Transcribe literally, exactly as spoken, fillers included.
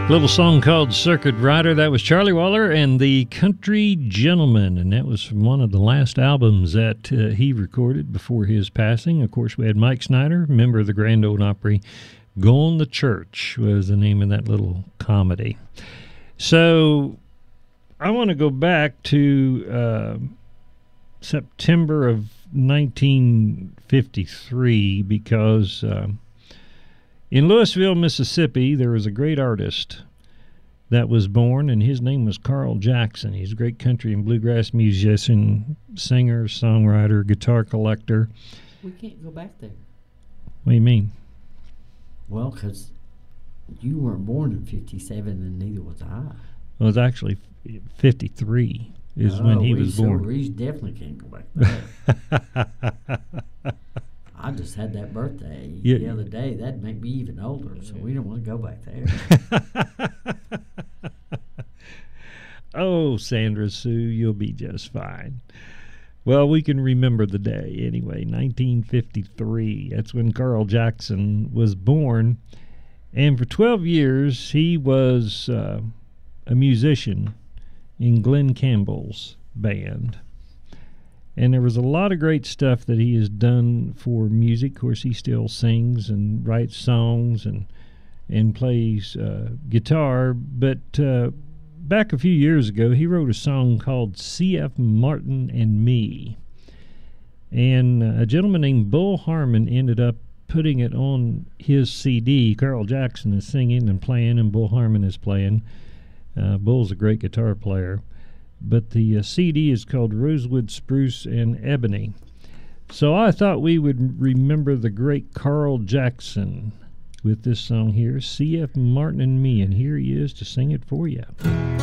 Little song called Circuit Rider. That was Charlie Waller and the Country Gentleman, and that was from one of the last albums that uh, he recorded before his passing. Of course, we had Mike Snyder, member of the Grand Ole Opry. Going to Church was the name of that little comedy. So I want to go back to uh, September of nineteen fifty-three because... Uh, In Louisville, Mississippi, there was a great artist that was born, and his name was Carl Jackson. He's a great country and bluegrass musician, singer, songwriter, guitar collector. We can't go back there. What do you mean? Well, because you weren't born in fifty-seven, and neither was I. Well, it was actually fifty-three is oh, when he we was so born. We definitely can't go back there. I just had that birthday yeah. the other day. That'd make me even older, so we don't want to go back there. Oh, Sandra Sue, you'll be just fine. Well, we can remember the day anyway, nineteen fifty-three. That's when Carl Jackson was born. And for twelve years, he was uh, a musician in Glenn Campbell's band. And there was a lot of great stuff that he has done for music. Of course, he still sings and writes songs and and plays uh, guitar. But uh, back a few years ago, he wrote a song called C F Martin and Me. And uh, a gentleman named Bull Harmon ended up putting it on his C D. Carl Jackson is singing and playing, and Bull Harmon is playing. Uh, Bull's a great guitar player. But the uh, C D is called Rosewood Spruce and Ebony. So I thought we would remember the great Carl Jackson with this song here, C F Martin and Me, and here he is to sing it for you.